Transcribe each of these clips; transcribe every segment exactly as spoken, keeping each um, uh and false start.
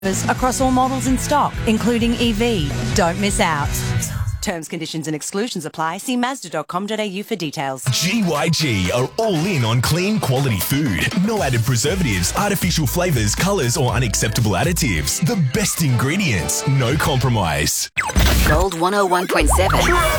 across all models in stock, including E V. Don't miss out. Terms, conditions and exclusions apply. See mazda dot com dot a u for details. G Y G are all in on clean, quality food. No added preservatives, artificial flavours, colours or unacceptable additives. The best ingredients, no compromise. Gold one oh one point seven.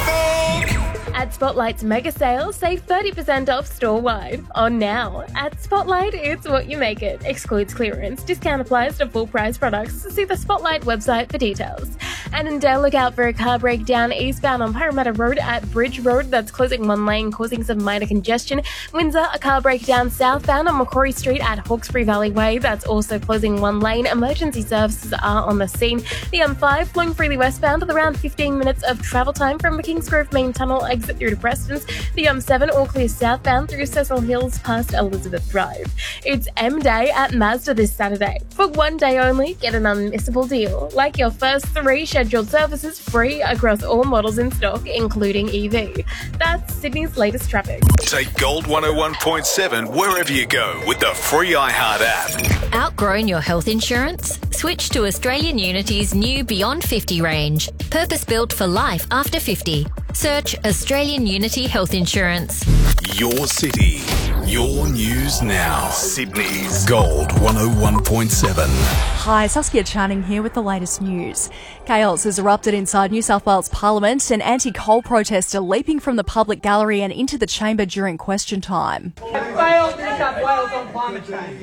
At Spotlight's mega sale, save thirty percent off store-wide. On now. At Spotlight, it's what you make it. Excludes clearance. Discount applies to full-price products. See the Spotlight website for details. And in Dale, look out for a car breakdown eastbound on Parramatta Road at Bridge Road. That's closing one lane, causing some minor congestion. Windsor, a car breakdown southbound on Macquarie Street at Hawkesbury Valley Way. That's also closing one lane. Emergency services are on the scene. The M five, flowing freely westbound with around fifteen minutes of travel time from the Kingsgrove Main Tunnel exit through to Preston's. The M seven, all clear southbound through Cecil Hills past Elizabeth Drive. It's M Day at Mazda this Saturday. For one day only, get an unmissable deal. Like your first three scheduled services free across all models in stock, including E V. That's Sydney's latest traffic. Take Gold one oh one point seven wherever you go with the free iHeart app. Outgrown your health insurance? Switch to Australian Unity's new Beyond fifty range. Purpose-built for life after fifty. Search Australian Unity Health Insurance. Your city, your news now. Sydney's Gold one oh one point seven. Hi, Saskia Channing here with the latest news. Chaos has erupted inside New South Wales Parliament. An anti-coal protester leaping from the public gallery and into the chamber during question time. We failed New South Wales on climate change.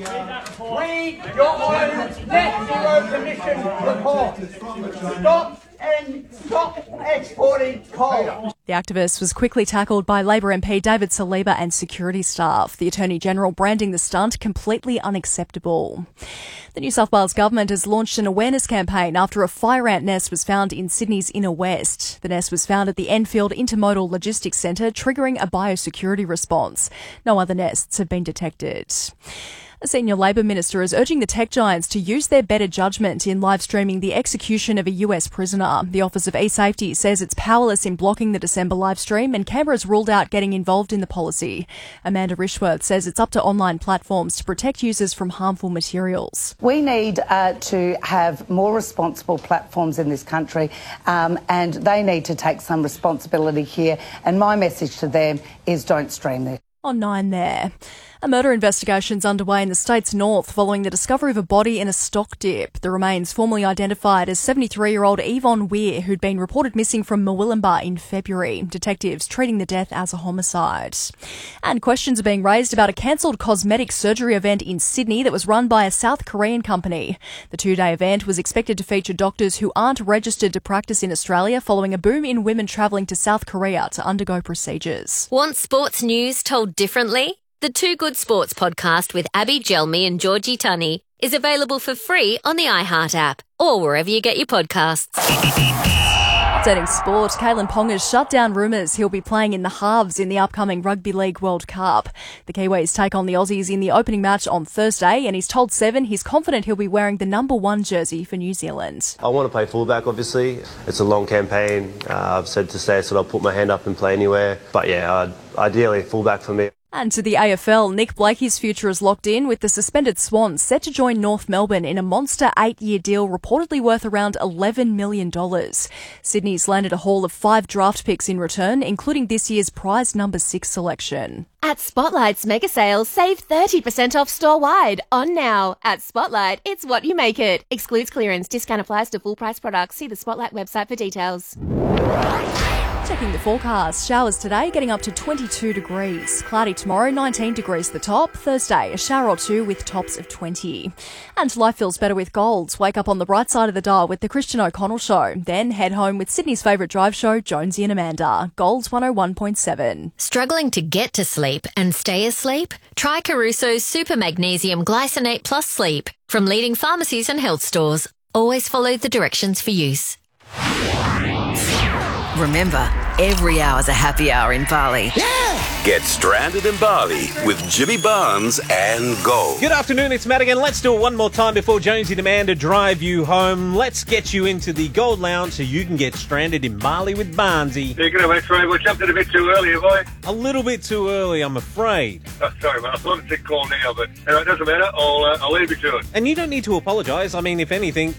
We, your own net zero emission report. Stop and stop exporting coal. The activist was quickly tackled by Labor M P David Saliba and security staff. The Attorney-General branding the stunt completely unacceptable. The New South Wales Government has launched an awareness campaign after a fire ant nest was found in Sydney's inner west. The nest was found at the Enfield Intermodal Logistics Centre, triggering a biosecurity response. No other nests have been detected. A senior Labor minister is urging the tech giants to use their better judgment in live streaming the execution of a U S prisoner. The Office of E-Safety says it's powerless in blocking the December live stream, and Canberra's ruled out getting involved in the policy. Amanda Rishworth says it's up to online platforms to protect users from harmful materials. We need uh, to have more responsible platforms in this country, um, and they need to take some responsibility here. And my message to them is don't stream this. On nine there. A murder investigation's underway in the state's north following the discovery of a body in a stock dip. The remains formally identified as seventy-three-year-old Yvonne Weir, who'd been reported missing from Murwillumbah in February. Detectives treating the death as a homicide. And questions are being raised about a cancelled cosmetic surgery event in Sydney that was run by a South Korean company. The two-day event was expected to feature doctors who aren't registered to practice in Australia following a boom in women travelling to South Korea to undergo procedures. Want sports news told differently? The Two Good Sports podcast with Abby Gelmi and Georgie Tunney is available for free on the iHeart app or wherever you get your podcasts. Updating sport, Kalen Ponga's shut down rumours he'll be playing in the halves in the upcoming Rugby League World Cup. The Kiwis take on the Aussies in the opening match on Thursday, and he's told Seven he's confident he'll be wearing the number one jersey for New Zealand. I want to play fullback, obviously. It's a long campaign. Uh, I've said to Stacey that I'll put my hand up and play anywhere. But yeah, uh, ideally fullback for me. And to the A F L, Nick Blakey's future is locked in, with the suspended Swans set to join North Melbourne in a monster eight-year deal reportedly worth around eleven million dollars. Sydney's landed a haul of five draft picks in return, including this year's prize number six selection. At Spotlight's mega sale, save thirty percent off store-wide. On now. At Spotlight, it's what you make it. Excludes clearance. Discount applies to full-price products. See the Spotlight website for details. Checking the forecast. Showers today getting up to twenty-two degrees. Cloudy tomorrow, nineteen degrees the top. Thursday, a shower or two with tops of twenty. And life feels better with Golds. Wake up on the right side of the dial with the Christian O'Connell Show. Then head home with Sydney's favourite drive show, Jonesy and Amanda. Golds one oh one point seven. Struggling to get to sleep and stay asleep? Try Caruso's Super Magnesium Glycinate Plus Sleep from leading pharmacies and health stores. Always follow the directions for use. Remember, every hour's a happy hour in Bali. Yeah! Get stranded in Bali with Jimmy Barnes and Gold. Good afternoon, it's Matt again. Let's do it one more time before Jonesy and Amanda drive you home. Let's get you into the Gold Lounge so you can get stranded in Bali with Barnesy. Yeah, good away, Trey. We jumped in a bit too early, have I? A little bit too early, I'm afraid. Oh, sorry, man. I thought it'd call now, but anyway, it doesn't matter. I'll, uh, I'll leave you to it. And you don't need to apologise. I mean, if anything,